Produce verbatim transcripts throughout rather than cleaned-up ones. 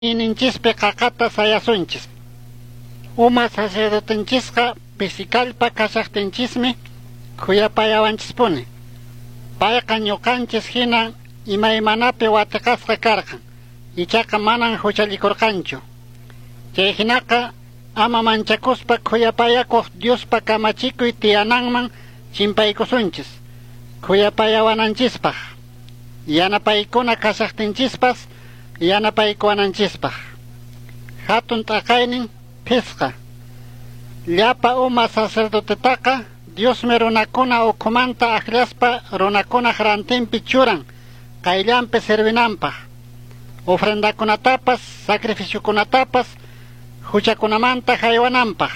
Ininchispi qaqata sayasunchis. Uma sacerdotenchisqa pisikalpa kashaqtinchismi kuyapayawanchispuni. Payqa ñuqanchis hina imaymanapi watiqasqa karqan, ichaqa manan huchallikurqanchu. Chay hinaqa ama manchakuspa kuyapayakuq Diospa kamachikuy tiyananman chimpaykusunchis, kuyapayawananchispaq. Yanapaykuna kashaqtinchispas yanapaykuwananchispaq. Hatun t'aqaynin pisqa. Llapa uma sacerdotetaqa Diosmi runakuna ukumanta aklaspa runakuna rantinpi churan qayllanpi servinanpaq. Ofrendakunatapas sacrificiokunatapas huchakunamanta haywananpaq.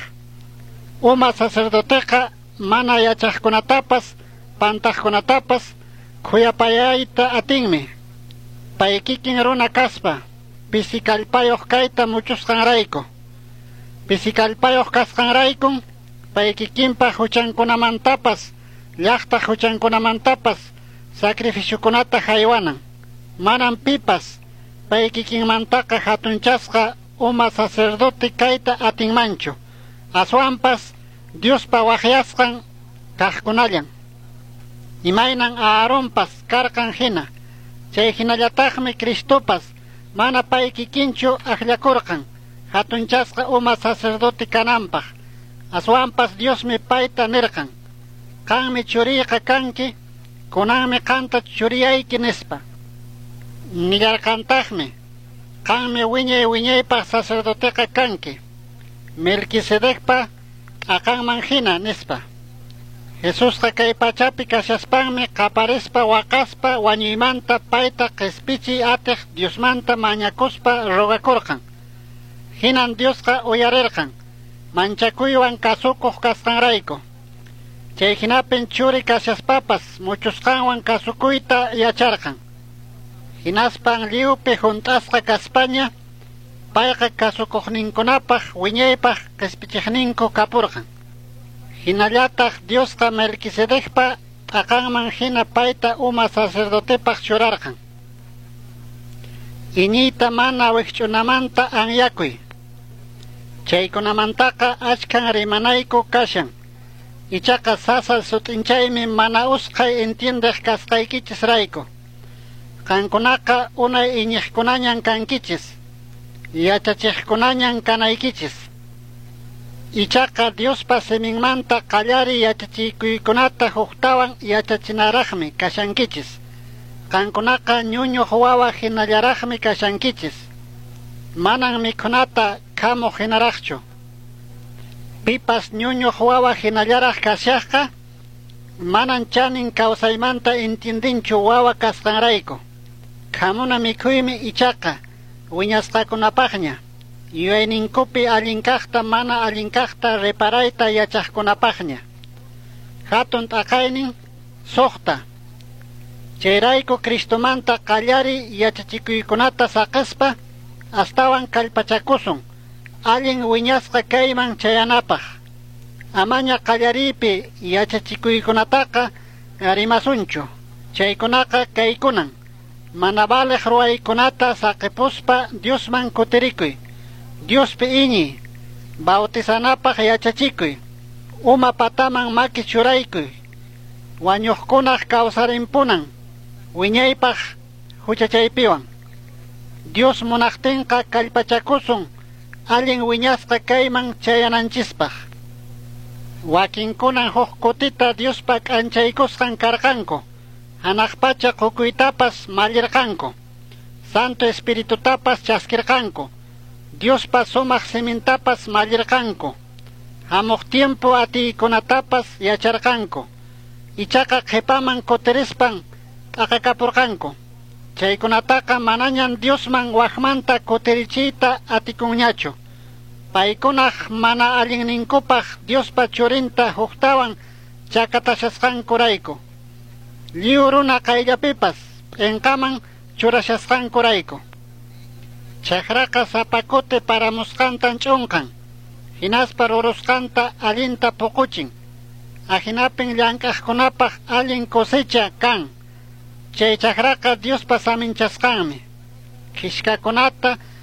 Uma sacerdoteqa mana yachaqkunatapas pantaqkunatapas kuyapayayta atinmi. Pay kikin runa kaspa pisikalpayuq kayta muchusqanrayku. Pisikalpayuq kasqanraykun pay kikinpa huchankunamantapas llaqta huchankunamantapas sacrificiokunata haywanan. Manan pipas pay kikinmantaqa hatunchasqa uma sacerdote kayta atinmanchu. Aswanpas Diospa waqyasqan kaqkunallan. Imaynan Aaronpas karqan hina. Chay hinallataqmi Cristopas mana pay kikinchu aklakurqan hatunchasqa uma sacerdote kananpaq. Aswanpas Diosmi payta nirqan, qanmi churiyqa kanki, kunanmi qanta churiyayki nispa. Nillarqantaqmi, qanmi wiñay wiñaypaq sacerdoteqa kanki, Melquisedecpa q'aqanman hina nispa. Jesusqa kay pachapi kashaspanmi qaparispa waqaspa wañuymanta payta qespichi atiq Diosmanta mañakuspa rogakurqan. Hinan Diosqa uyarirqan, manchakuywan kasukuq kasqanrayku. Chay hinapin churi kashaspapas muchusqanwan kasukuyta yacharqan. Hinaspan liwpi junt'asqa kaspaña, payqa kasukuqninkunapaq wiñaypaq qespichiqninku kapurqan. Hinallataq Diosqa Melquisedecpa t'aqanman hina payta uma sacerdotepaq churarqan. Iñiyta mana wiqch'unamanta anyakuy. Chaykunamantaqa achkan rimanayku kashan. Ichaqa sasal sutinchaymi mana usqay entiendeq kasqaykichisrayku. Qankunaqa unay iñiqkunañan kankichis, yachachiqkunañan kanaykichis. Ichaqa Diospa siminmanta qallari yachachikuykunata huqtawan yachachinaraqmi kashankichis. Qankunaqa ñuñuq wawa hinallaraqmi kashankichis. Manan mikhunata kamuq hinaraqchu. Pipas ñuñuq wawa hinallaraq kasyaqqa manan chanin kawsaymanta entiendinchu wawa kasqanrayku. Kamuna mikhuymi ichaqa wiñasqakunapaqña. Yuayninkupi allinkaqta mana allinkaqta reparayta yachaqkunapaqña. Hatun t'aqaynin suqta. Chayrayku Cristomanta qallari yachachikuykunata saqispa astawan kallpachakusun allin wiñasqa kayman chayanapaq. Amaña qallariypi yachachikuykunataqa rimasunchu. Chaykunaqa kaykunan. Mana baliq ruwaykunata saqipuspa Diosman kutirikuy. Diospi iñi, bautizanapaq yachachikuy, uma pataman maki churaykuy, wañuqkunaq kawsarimpunan, wiñaypaq huchachaypiwan. Dios munaqtinqa kallpachakusun, allin wiñasqa kayman chayananchispaq. Wakinkunan huk kutita Diospa k'anchaykusqan karqanku, hanaqpacha qukuytapas mallirqanku, Santo Espiritutapas chaskirqanku, Diospa sumaq simintapas mallirqanku, hamuq tiempo atiykunatapas yacharqanku, ichaqa qhipaman kutirispan t'aqakapurqanku. Chaykunataqa manañan Diosman waqmanta kutirichiyta atikunñachu. Paykunaq mana allinninkupaq Diospa churinta huqtawan chakatashasqankurayku. Lliw runa qayllapipas p'inqaman churashasqankurayku. Chaqraqa sapakute paramusqantan ch'unqan, hinaspa rurusqanta allinta puquchin, ajinapin llank'aqkunapaq allin cosecha kan. Chay chaqraqa Diospa saminchasqanmi. Qhishkakunata